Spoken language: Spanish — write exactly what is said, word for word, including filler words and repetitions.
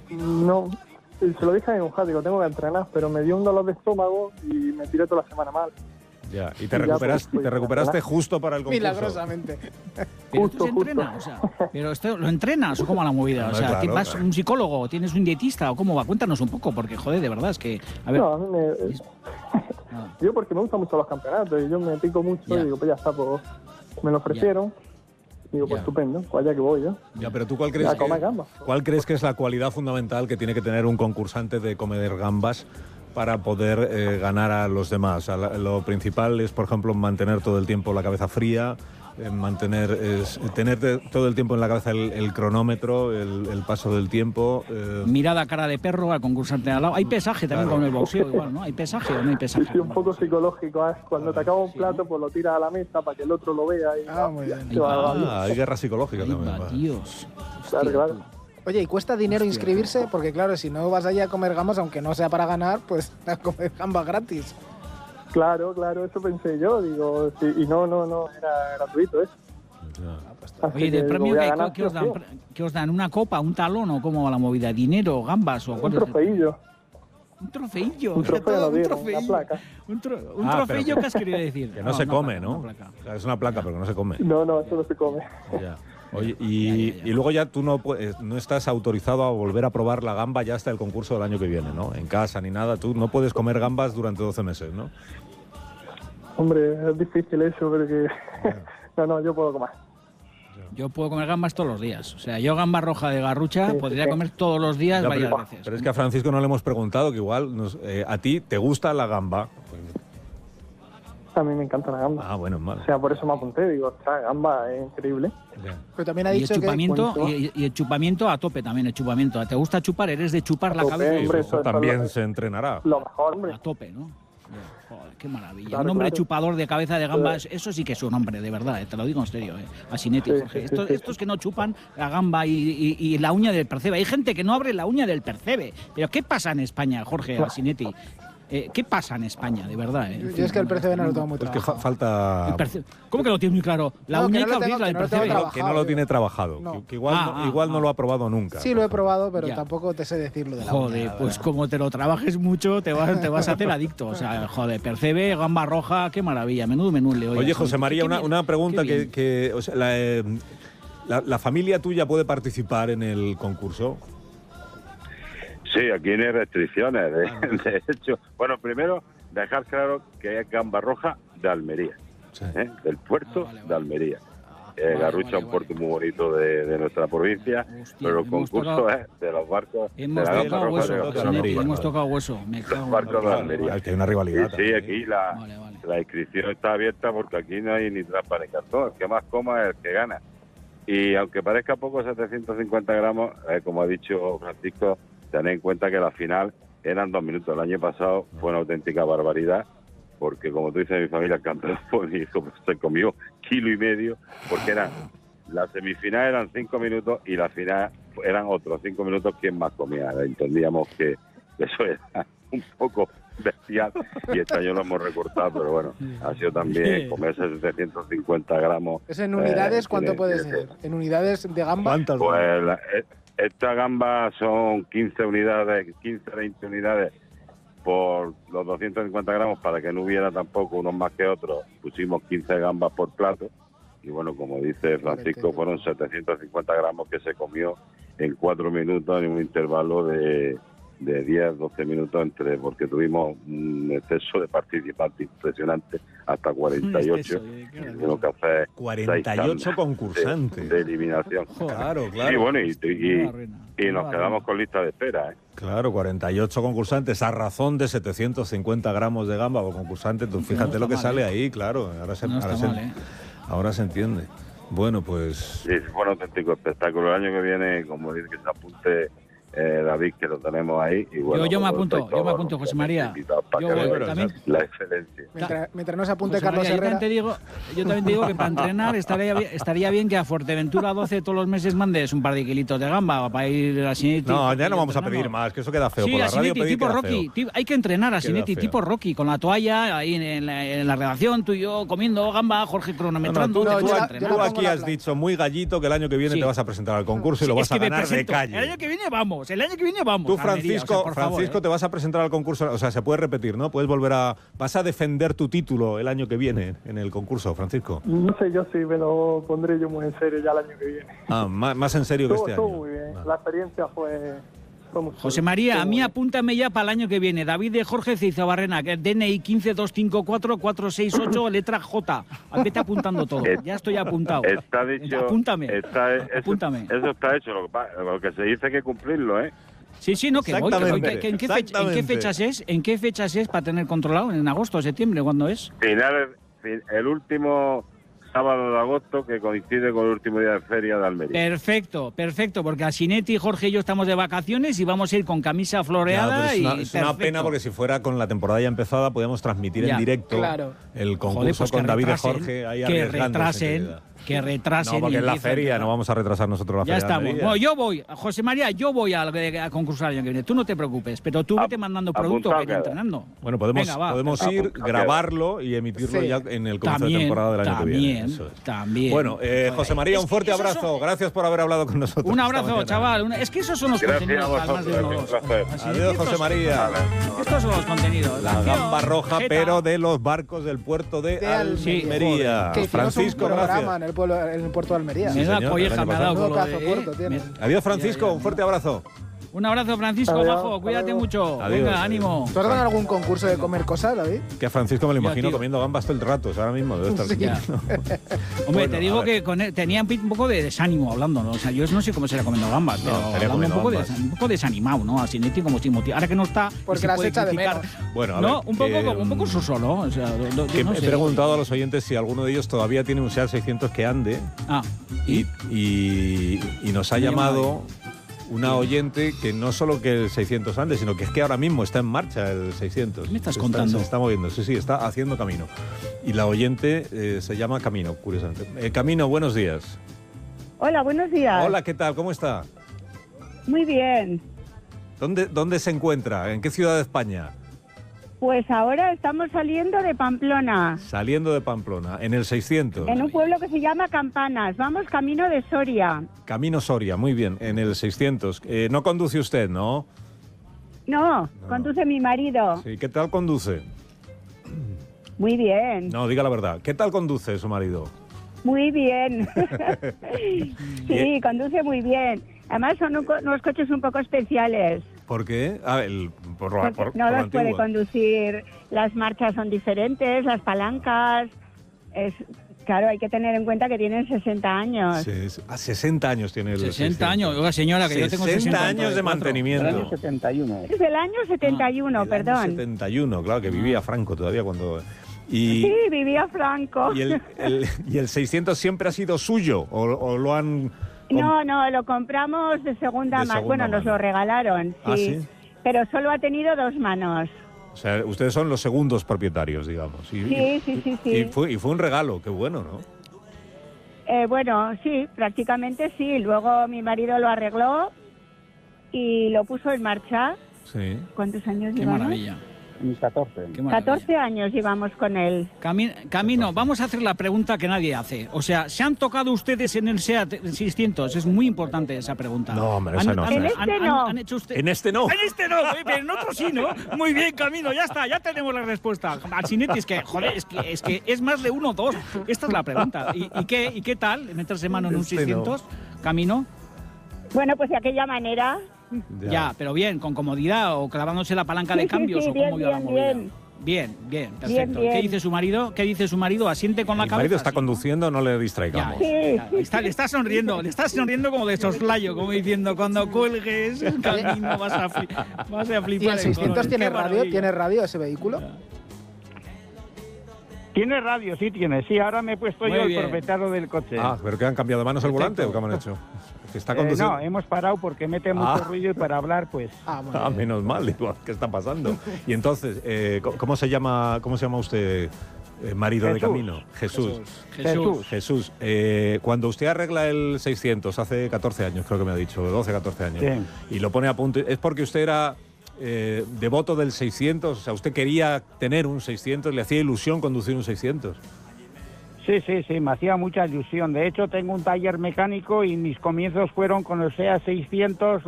No, se lo dije a mi mujer, digo, tengo que entrenar, pero me dio un dolor de estómago y me tiré toda la semana mal. Ya, y te, Y ya, recuperaste, pues, te recuperaste justo para el concurso. Milagrosamente. Pero Justo, tú se justo. entrena, o sea, pero esto, ¿lo entrenas o cómo la movida? No, O sea, claro, ¿te ¿vas claro. un psicólogo, tienes un dietista o cómo va? Cuéntanos un poco, porque joder, de verdad es que, a ver, No, a mí me... nada. Yo porque me gustan mucho los campeonatos y yo me pico mucho Ya. y digo, pues ya está, pues me lo ofrecieron. Digo, pues Ya. estupendo, pues allá que voy yo. Ya, pero tú cuál crees A que, comer gambas. ¿cuál crees que es la cualidad fundamental que tiene que tener un concursante de comer gambas para poder eh, ganar a los demás? A la- lo principal es, por ejemplo, mantener todo el tiempo la cabeza fría, eh, mantener, es, tener de- todo el tiempo en la cabeza el, el cronómetro, el, el paso del tiempo. eh, Mirada cara de perro al concursante al lado. Hay pesaje también Claro. con el boxeo igual, ¿no? ¿Hay pesaje o no hay Sí, pesaje? sí, un poco psicológico. ¿eh? Cuando te acaba un plato, pues lo tiras a la mesa para que el otro lo vea. Y, Ah, muy bien. qué barbaridad. ah, hay guerra psicológica Ahí también. va, va. Dios. Claro, Hostia, claro. tú. Oye, ¿y cuesta dinero Hostia, inscribirse? Porque claro, si no vas allá a comer gambas, aunque no sea para ganar, pues a comer gambas gratis. Claro, claro, eso pensé yo. Digo, sí, y no, no, no, era gratuito eso. Ya. Así Oye, que ¿de digo, premio voy a qué, ganar, qué os dan? tío. ¿Qué os dan? ¿Una copa, un talón o cómo va la movida? ¿Dinero, gambas o Un cuál es el- trofeillo. Un trofeillo. Un fíjate, trofeo lo un dieron, trofeillo. una placa. Un, tro- un Ah, trofeillo, pero ¿qué has querido decir? Que no, Ah, se una come, placa, ¿no? una placa. O sea, es una placa, pero que no se come. No, no, eso no se come. Ya. Oye, y, Ya, ya, ya. y luego ya tú no, puedes- no estás autorizado a volver a probar la gamba ya hasta el concurso del año que viene, ¿no? En casa ni nada. Tú no puedes comer gambas durante doce meses, ¿no? Hombre, es difícil eso, porque... no, no, yo puedo comer. Yo puedo comer gambas todos los días. O sea, yo gamba roja de garrucha Sí, podría sí. comer todos los días Ya, varias pero, veces. pero es que a Francisco no le hemos preguntado que igual nos- eh, a ti te gusta la gamba. A mí me encanta la gamba. Ah, bueno, mal. O sea, por eso me apunté. Digo, esta gamba es increíble. Ya. Pero también ha Y el dicho que... chupamiento, Buenísimo. y, y el chupamiento a tope también, el chupamiento. ¿Te gusta chupar? ¿Eres de chupar A la tope, cabeza? Sí, hombre, eso eso- eso también lo- se entrenará. Lo mejor, hombre. A tope, ¿no? Joder, qué maravilla. Claro, un hombre claro. chupador de cabeza de gambas, eso sí que es un hombre, de verdad, eh, te lo digo en serio. Eh. Asinetti, Sí, Jorge. sí, estos, sí, sí. estos que no chupan la gamba y, y- y la uña del percebe. Hay gente que no abre la uña del percebe. Pero ¿qué pasa en España, Jorge Asinetti? Eh, ¿Qué pasa en España, de verdad? Eh? En Yo fin, es que el percebe no lo tengo muy Es que fa- trabajado. falta... el perce- ¿Cómo que lo tienes muy claro? La No, uña que hay no que lo tengo- abrirla del que no lo tengo percebe. trabajado. que no lo tiene trabajado. No. Que, que igual, Ah, no, ah, igual no ah. lo ha probado nunca. Sí, lo he probado, pero Ya. tampoco te sé decirlo de la Joder, uña, pues la como te lo trabajes mucho, te vas, te vas a hacer adicto. O sea, joder, percebe, gamba roja, qué maravilla. Menudo menú le Oye, José María, una, una pregunta que, que que, o sea, la, eh, la, la familia tuya puede participar en el concurso. Sí, aquí no hay restricciones. De, de hecho, bueno, primero dejar claro que es gamba roja de Almería, Sí. ¿eh? Del puerto Ah, vale, vale. de Almería. Eh, vale, Garrucha, vale, un puerto vale. muy bonito de, de nuestra provincia, Hostia, pero el hemos concurso tocado- es de los barcos Hemos de la gamba tocado roja hueso, de de Asinetti, Almería. Almería. hemos tocado hueso. Me cago en barcos la- de Almería. Hay que hay una rivalidad. Sí, sí, también. aquí la, Vale, vale. la inscripción está abierta porque aquí no hay ni trampa ni cartón. El que más coma es el que gana. Y aunque parezca poco, setecientos cincuenta gramos, eh, como ha dicho Francisco, tened en cuenta que la final eran dos minutos. El año pasado fue una auténtica barbaridad, porque como tú dices, mi familia el campeón fue mi hijo, se comió kilo y medio, porque eran la semifinal eran cinco minutos y la final eran otros cinco minutos quien más comía. Entendíamos que eso era un poco bestial y este año lo hemos recortado, pero bueno, ha sido también comerse setecientos cincuenta gramos. ¿Eso en unidades eh, cuánto tiene- puede tiene- ser? ¿En unidades de gamba? ¿Cuántas? Pues la- e- esta gamba son quince unidades, quince, veinte unidades por los doscientos cincuenta gramos, para que no hubiera tampoco unos más que otros. Pusimos quince gambas por plato y bueno, como dice Francisco, fueron setecientos cincuenta gramos que se comió en cuatro minutos en un intervalo de, de diez, doce minutos entre, porque tuvimos un exceso de participantes impresionante, hasta cuarenta y ocho. Tuvimos que hacer cuarenta y ocho seis concursantes. tandas de, de eliminación. Claro, claro. Sí, bueno, y, y, Una ruina, y una nos ruina. quedamos con lista de espera, ¿eh? Claro, cuarenta y ocho concursantes a razón de setecientos cincuenta gramos de gamba por concursante. Tú fíjate está lo que mal, sale ¿eh? ahí, claro. Ahora se, No está ahora, se, mal, ¿eh? ahora se entiende. Bueno, pues Sí, fue un auténtico espectáculo. El año que viene, como dice que se apunte eh, David, que lo tenemos ahí. Y bueno, Yo- yo me vosotros apunto, estáis yo me todos apunto, José María. invitados para Yo que voy, veáis también- la excelencia. Mientras, mientras no se apunte José Carlos María, yo, Herrera. también te digo, yo también te digo que para entrenar estaría bien, estaría bien que a Fuerteventura doce todos los meses mandes un par de kilitos de gamba para ir a Asinetti. no, ya no vamos a pedir más, que eso queda feo. Sí, por la radio Asinetti, pedir tipo queda Rocky. feo. Tipo- hay que entrenar a Asinetti, feo. tipo Rocky, con la toalla ahí en, en la, en la redacción, tú y yo comiendo gamba, Jorge No, no, cronometrando. tú, No, te yo vas a la- entrenar. yo tú la aquí pongo la has plana. dicho muy gallito que el año que viene Sí. te vas a presentar al concurso y lo Sí, vas es a que me ganar de presento. calle. El año que viene vamos. vamos, el año que viene vamos. Tú, a Almería, Francisco, o sea, por favor, Francisco ¿eh? te vas a presentar al concurso, o sea, se puede repetir, ¿no? Puedes volver a... ¿Vas a defender tu título el año que viene en el concurso, Francisco? No sé yo si me lo pondré yo muy en serio ya el año que viene. Ah, más, más en serio que Estuvo, este estuvo año. muy bien. Vale. La experiencia fue... fue muy José chula. María, Estuvo a muy mí bien. apúntame ya para el año que viene. David de Jorge Cizabarrena, que es D N I uno cinco dos cinco cuatro cuatro seis ocho, letra J. Vete apuntando todo. Ya estoy apuntado. Está dicho... Apúntame. Está, eso, Apúntame. eso está hecho, lo que, pa- lo que se dice hay que cumplirlo, ¿eh? Sí, sí, no, que voy. Que voy. Exactamente, ¿Que- ¿En, qué fecha- ¿En qué exactamente. fechas es? ¿En qué fechas es para tener controlado? ¿En agosto, septiembre? ¿Cuándo es? Finales, fin- el último sábado de agosto, que coincide con el último día de feria de Almería. Perfecto, perfecto, porque a Sinetti, Jorge y yo estamos de vacaciones y vamos a ir con camisa Ya, floreada pero es una, y es una perfecto. pena porque si fuera con la temporada ya empezada podíamos transmitir Ya, en directo claro. el concurso Joder, pues con que David de retrasen, Jorge ahí que arriesgándose, retrasen, querida. que retrasen. No, porque y es la empiecen, feria, ¿verdad? no vamos a retrasar nosotros la Ya feria. de estamos. Almería. Bueno, yo voy, José María, yo voy a, a concursar el año que viene. Tú no te preocupes, pero tú vete Ap- mandando producto apuntado que vaya queda. entrenando. Bueno, podemos, Venga, va. podemos Ah, ir, pues, grabarlo y emitirlo Sí. ya en el comienzo de También, temporada del año que viene. también, Eso es. también. Bueno, eh, José María, Es un que fuerte esos abrazo. son- Gracias por haber hablado con nosotros. Un esta abrazo, mañana. chaval. Una- Es que esos son los Gracias contenidos a para más de uno o dos. vosotros, un placer. Así, Adiós, estos- José María. Estos son los contenidos. La acción, gamba roja, jeta. pero de los barcos del puerto de De Almería. Almería. Que hicimos Francisco, un programa gracias. en el, pueblo, en el puerto de Almería. Sí, Menuda señor, colleja el año me ha dado pasado. con lo Menudo de, pedazo puerto ¿eh? tiene. Me- Adiós, Francisco. Ya, ya, ya. Un fuerte abrazo. Un abrazo, Francisco, Adiós, bajo. hasta Cuídate luego. mucho. Adiós, Venga, adiós. ánimo. ¿Tú has ganado algún concurso de comer cosas, David? Que a Francisco me lo Ya, imagino tío. comiendo gambas todo el rato. o sea, ahora mismo debe estar Sí. aquí. Ya. Hombre, Bueno, te a digo ver. que con él, tenía un poco de desánimo hablando, ¿no? O sea, yo no sé cómo será comiendo gambas, pero estaría hablando un comiendo poco, de, gambas. un poco desanimado, ¿no? A Sinetti como sin motivo. Ahora que no está, y Porque se las puede echa de criticar. menos. Bueno, a No, ver, un poco, que, un poco mm, su solo. O sea, lo- lo- que no he sé. preguntado a los oyentes si alguno de ellos todavía tiene un SEAT seiscientos que ande Ah, y, y, y nos ha Me ha llamado una oyente que no solo que el seiscientos ande, sino que es que ahora mismo está en marcha el seiscientos. ¿Qué me estás Se contando? Está, se está moviendo, sí, sí, está haciendo camino. Y la oyente eh, se llama Camino, curiosamente. Eh, Camino, buenos días. Hola, buenos días. Hola, ¿qué tal? ¿Cómo está? Muy bien. ¿Dónde, ¿Dónde se encuentra? ¿En qué ciudad de España? Pues ahora estamos saliendo de Pamplona, Saliendo de Pamplona, en el seiscientos. en un pueblo que se llama Campanas. Vamos camino de Soria. Camino Soria, muy bien, en el seiscientos. Eh, no conduce usted, ¿no? No, conduce mi marido. Sí, ¿qué tal conduce? Muy bien, No, diga la verdad. ¿Qué tal conduce su marido? muy bien. Bien. Sí, conduce muy bien. Además son un co- unos coches un poco especiales. ¿Por qué? Ah, el, por, lo- Porque por- no por lo los puede antiguo. conducir, las marchas son diferentes, las palancas. Es, claro, hay que tener en cuenta que tienen sesenta años. Sí, sí. Ah, sesenta años tiene el sesenta años. seiscientos. Oiga, señora, que yo tengo sesenta sesenta años de mantenimiento. setenta y uno. Es del año setenta y uno, Ah, El año perdón. setenta y uno, claro, que vivía Franco todavía cuando... Y, Sí, vivía Franco. y, el, el- y el seiscientos siempre ha sido suyo, o, o lo han... com- No, no, lo compramos de segunda De mano. segunda Bueno, nos mano. lo regalaron, sí. Ah, ¿sí? Pero solo ha tenido dos manos. O sea, ustedes son los segundos propietarios, digamos. Y, Sí, y- sí, sí, sí. Y fue, y fue un regalo, qué bueno, ¿no? Eh, bueno, sí, prácticamente sí. Luego mi marido lo arregló y lo puso en marcha. Sí. ¿Cuántos años Qué llevamos? maravilla. catorce. Qué maravilla. catorce años llevamos con él. Cami- Camino, vamos a hacer la pregunta que nadie hace. O sea, ¿se han tocado ustedes en el SEAT seiscientos? Es muy importante esa pregunta. No, hombre, esa no, En esa este no. han hecho usted- En este no. En este no, muy bien, en otro sí, ¿no? Muy bien, Camino, ya está, ya tenemos la respuesta. Alcinetti, es que, joder, es que, es que es más de uno o dos. Esta es la pregunta. ¿Y, y qué, ¿Y qué tal meterse mano en un Este no. seiscientos? Camino, Bueno, pues de aquella manera. ya. pero bien, con comodidad o clavándose la palanca Sí, de sí, cambios sí, o cómo bien, vio la bien, movida. bien. Bien, bien, perfecto. bien. ¿Qué dice su marido? ¿Qué dice su marido? ¿Asiente con la Mi cabeza? marido está Sí, ¿no? conduciendo, no le Ya, distraigamos. Sí. ya, está, le está sonriendo, le está sonriendo como de soslayo, como diciendo, cuando cuelgues el camino vas a, fli- vas a ¿Y flipar. el en seiscientos colores. tiene Qué radio? maravilla. ¿Tiene radio ese vehículo? Tiene radio, sí tiene. Sí, ahora me he puesto Muy yo bien. el propietario del coche. Ah, ¿pero que han cambiado de manos el volante Perfecto. o qué me han hecho? Que está Eh, conduciendo... no, hemos parado porque mete mucho Ah. ruido y para hablar, pues... Ah, bueno. Ah, menos mal, digo, ¿qué está pasando? Y entonces, eh, ¿cómo- ¿cómo se llama, cómo se llama usted, eh, marido de Jesús. Camino? Jesús. Jesús. Jesús, eh, cuando usted arregla el seiscientos, hace catorce años creo que me ha dicho, doce, catorce años, Sí. y lo pone a punto, ¿es porque usted era eh, devoto del seiscientos? O sea, ¿usted quería tener un seiscientos? ¿Le hacía ilusión conducir un seiscientos? Sí, sí, sí, me hacía mucha ilusión. De hecho, tengo un taller mecánico y mis comienzos fueron con el SEAT seiscientos,